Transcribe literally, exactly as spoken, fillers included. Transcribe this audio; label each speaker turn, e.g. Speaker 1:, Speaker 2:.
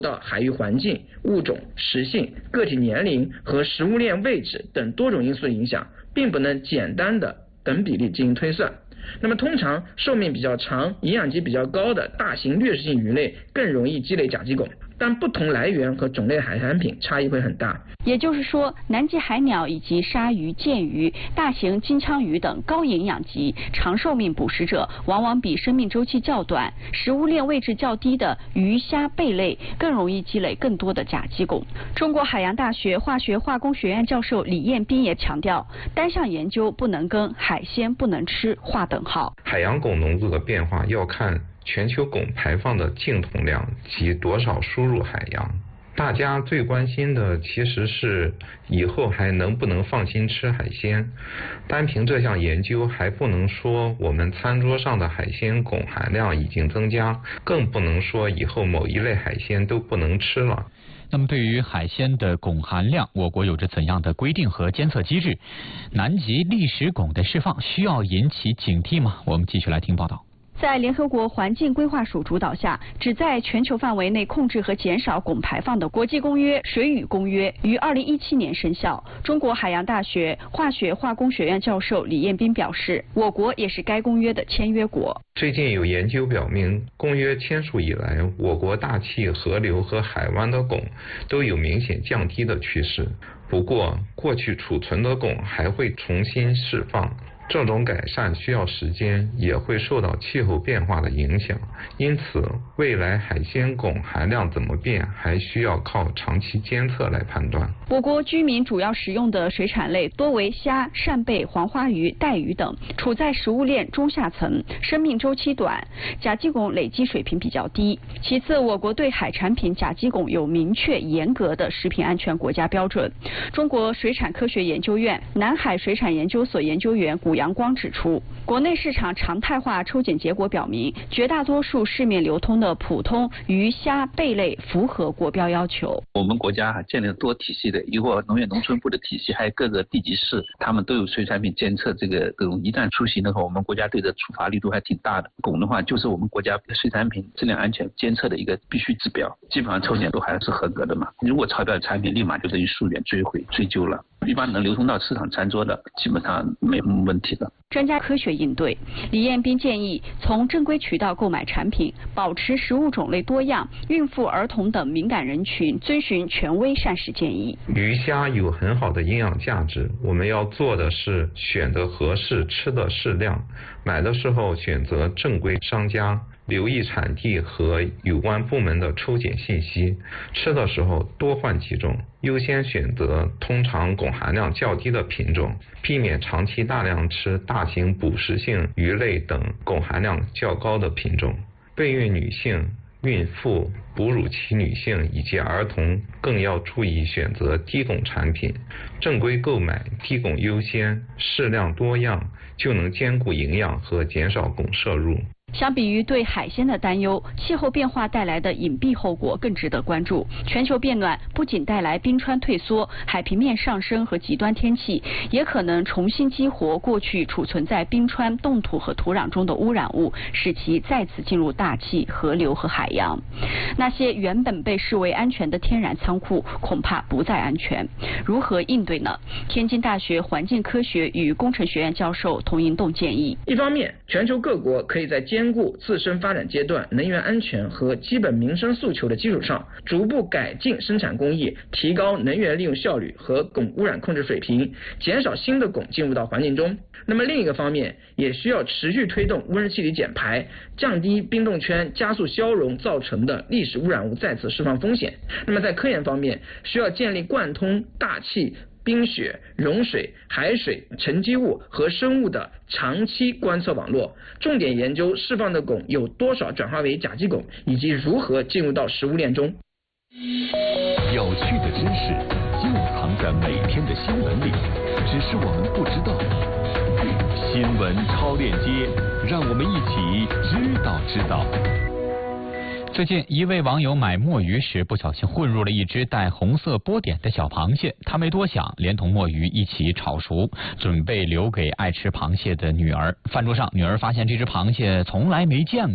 Speaker 1: 到海域环境、物种、食性、个体年龄和食物链位置等多种因素的影响，并不能简单的等比例进行推算。那么通常寿命比较长、营养级比较高的大型掠食性鱼类更容易积累甲基汞，但不同来源和种类海产品差异会很大。
Speaker 2: 也就是说，南极海鸟以及鲨鱼、剑鱼、大型金枪鱼等高营养级、长寿命捕食者，往往比生命周期较短、食物链位置较低的鱼虾贝类更容易积累更多的甲基汞。中国海洋大学化学化工学院教授李彦斌也强调，单项研究不能跟海鲜不能吃划等号。
Speaker 3: 海洋汞浓度的变化要看全球汞排放的净统量及多少输入海洋。大家最关心的其实是以后还能不能放心吃海鲜。单凭这项研究还不能说我们餐桌上的海鲜汞含量已经增加，更不能说以后某一类海鲜都不能吃了。
Speaker 4: 那么对于海鲜的汞含量，我国有着怎样的规定和监测机制？南极历史汞的释放需要引起警惕吗？我们继续来听报道。
Speaker 2: 在联合国环境规划署主导下，旨在全球范围内控制和减少汞排放的国际公约《水与公约》于二零一七年生效。中国海洋大学化学化工学院教授李彦斌表示，我国也是该公约的签约国。
Speaker 3: 最近有研究表明，公约签署以来，我国大气、河流和海湾的汞都有明显降低的趋势。不过，过去储存的汞还会重新释放。这种改善需要时间，也会受到气候变化的影响，因此未来海鲜汞含量怎么变，还需要靠长期监测来判断。
Speaker 2: 我国居民主要食用的水产类多为虾、扇贝、黄花鱼、带鱼等，处在食物链中下层，生命周期短，甲基汞累积水平比较低。其次，我国对海产品甲基汞有明确严格的食品安全国家标准。中国水产科学研究院南海水产研究所研究员古阳光指出，国内市场常态化抽检结果表明，绝大多数市面流通的普通鱼虾贝类符合国标要求。
Speaker 5: 我们国家建立了多体系的，一个农业农村部的体系，还有各个地级市，他们都有水产品监测。这个这种一旦出行的话，我们国家对的处罚力度还挺大的。汞的话，就是我们国家水产品质量安全监测的一个必须指标，基本上抽检都还是合格的嘛。如果超标的产品，立马就等于溯源追回追究了。一般能流通到市场餐桌的，基本上没有问题的。
Speaker 2: 专家科学应对，李彦斌建议从正规渠道购买产品，保持食物种类多样，孕妇、儿童等敏感人群遵循权威膳食建议。
Speaker 3: 鱼虾有很好的营养价值，我们要做的是选择合适，吃的适量，买的时候选择正规商家，留意产地和有关部门的抽检信息，吃的时候多换几种，优先选择通常汞含量较低的品种，避免长期大量吃大型捕食性鱼类等汞含量较高的品种。备孕女性、孕妇、哺乳期女性以及儿童更要注意选择低汞产品，正规购买，低汞优先，适量多样，就能兼顾营养和减少汞摄入。
Speaker 2: 相比于对海鲜的担忧，气候变化带来的隐蔽后果更值得关注。全球变暖不仅带来冰川退缩、海平面上升和极端天气，也可能重新激活过去储存在冰川、冻土和土壤中的污染物，使其再次进入大气、河流和海洋。那些原本被视为安全的天然仓库，恐怕不再安全。如何应对呢？天津大学环境科学与工程学院教授童银栋建议：
Speaker 1: 一方面，全球各国可以在兼顾自身发展阶段能源安全和基本民生诉求的基础上，逐步改进生产工艺，提高能源利用效率和汞污染控制水平，减少新的汞进入到环境中。那么另一个方面，也需要持续推动温室气体减排，降低冰冻圈加速消融造成的历史污染物再次释放风险。那么在科研方面，需要建立贯通大气、冰雪、融水、海水、沉积物和生物的长期观测网络，重点研究释放的汞有多少转化为甲基汞，以及如何进入到食物链中。
Speaker 6: 有趣的知识就藏在每天的新闻里，只是我们不知道。新闻超链接，让我们一起知道知道。
Speaker 4: 最近，一位网友买墨鱼时不小心混入了一只带红色波点的小螃蟹，他没多想，连同墨鱼一起炒熟，准备留给爱吃螃蟹的女儿。饭桌上，女儿发现这只螃蟹从来没见过。